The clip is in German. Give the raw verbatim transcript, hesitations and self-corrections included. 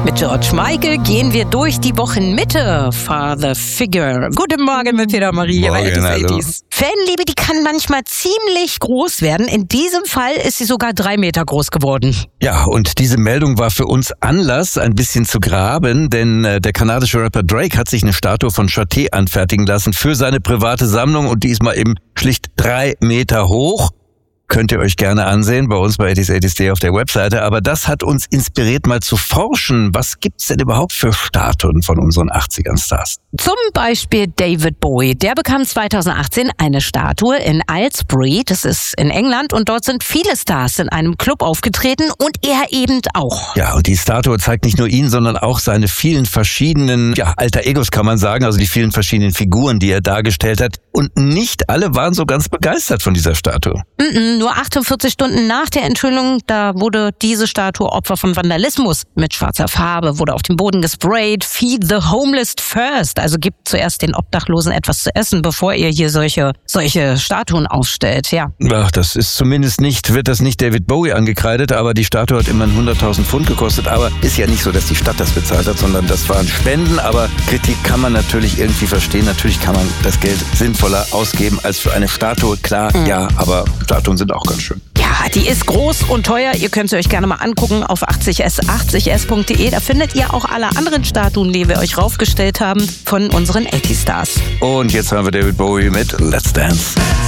Mit George Michael gehen wir durch die Wochenmitte. Father Figure. Guten Morgen mit Peter Marie. Morgen, hallo. Fanliebe, die kann manchmal ziemlich groß werden. In diesem Fall ist sie sogar drei Meter groß geworden. Ja, und diese Meldung war für uns Anlass, ein bisschen zu graben, denn äh, der kanadische Rapper Drake hat sich eine Statue von Chaté anfertigen lassen für seine private Sammlung und die ist mal eben schlicht drei Meter hoch. Könnt ihr euch gerne ansehen, bei uns bei achtzig achtzig Day auf der Webseite. Aber das hat uns inspiriert, mal zu forschen. Was gibt's denn überhaupt für Statuen von unseren achtzigern-Stars? Zum Beispiel David Bowie. Der bekam zweitausendachtzehn eine Statue in Aylesbury, das ist in England. Und dort sind viele Stars in einem Club aufgetreten und er eben auch. Ja, und die Statue zeigt nicht nur ihn, sondern auch seine vielen verschiedenen, ja, Alter Egos kann man sagen. Also die vielen verschiedenen Figuren, die er dargestellt hat. Und nicht alle waren so ganz begeistert von dieser Statue. Mm-mm. Nur achtundvierzig Stunden nach der Enthüllung, da wurde diese Statue Opfer von Vandalismus. Mit schwarzer Farbe wurde auf dem Boden gesprayt. Feed the homeless first. Also gibt zuerst den Obdachlosen etwas zu essen, bevor ihr hier solche solche Statuen aufstellt. Ja. Ach, das ist zumindest nicht, wird das nicht David Bowie angekreidet, aber die Statue hat immerhin hunderttausend Pfund gekostet. Aber ist ja nicht so, dass die Stadt das bezahlt hat, sondern das waren Spenden. Aber Kritik kann man natürlich irgendwie verstehen. Natürlich kann man das Geld sinnvoller ausgeben als für eine Statue. Klar, mhm. ja, aber Statuen sind auch ganz schön. Ja, die ist groß und teuer. Ihr könnt sie euch gerne mal angucken auf achtzig s achtzig s punkt de. Da findet ihr auch alle anderen Statuen, die wir euch raufgestellt haben von unseren achtzig Stars. Und jetzt haben wir David Bowie mit Let's Dance.